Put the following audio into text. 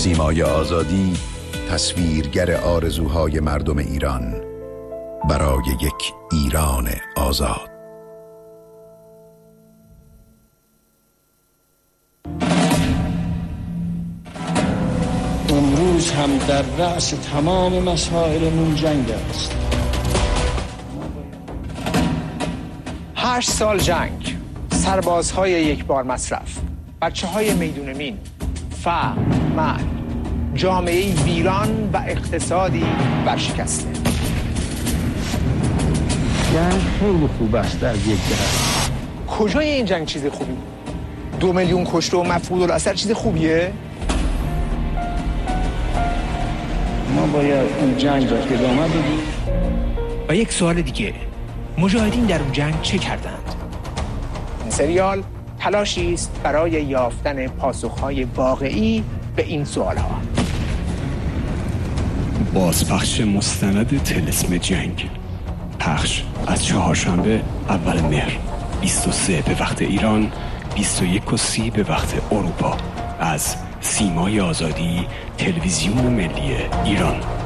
سیمای آزادی، تصویرگر آرزوهای مردم ایران برای یک ایران آزاد. امروز هم در رأس تمام مسائلمون جنگ است. 8 سال جنگ، سربازهای یک بار مصرف، بچه‌های میدون مین، فقر، مرگ، جامعه ویران و اقتصادی ورشکسته. جنگ خیلی خوب است از یک جهت. کجای این جنگ چیز خوبی؟ 2 میلیون کشته و مفقود الاثر چیز خوبیه؟ ما باید اون جنگ را ادامه بدیم. و یک سوال دیگه، مجاهدین در اون جنگ چه کردند؟ این سریال تلاشی است برای یافتن پاسخهای واقعی به این سوالها. بازپخش مستند طلسم جنگ، پخش از چهارشنبه اول مهر 23 به وقت ایران، 21:30 به وقت اروپا، از سیمای آزادی، تلویزیون ملی ایران.